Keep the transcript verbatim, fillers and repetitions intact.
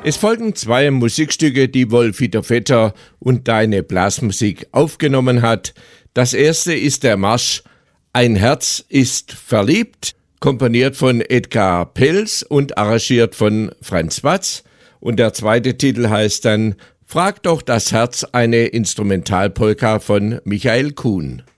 Es folgen zwei Musikstücke, die Wolf-Dieter Vetter und Deine Blasmusik aufgenommen hat. Das erste ist der Marsch Ein Herz ist verliebt, komponiert von Edgar Pels und arrangiert von Franz Watz. Und der zweite Titel heißt dann Frag doch das Herz, eine Instrumentalpolka von Michael Kuhn.